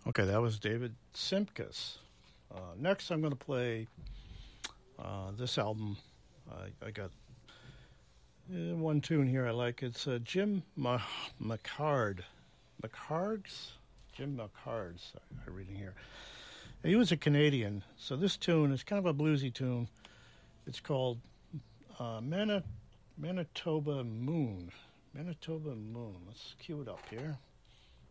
Okay, that was David Simkus. Next, I'm going to play this album. I got one tune here I like. It's Jim McHard. McHard's? Jim McHard's, I'm reading here. He was a Canadian, so this tune is kind of a bluesy tune. It's called Manitoba Moon. Manitoba Moon. Let's cue it up here.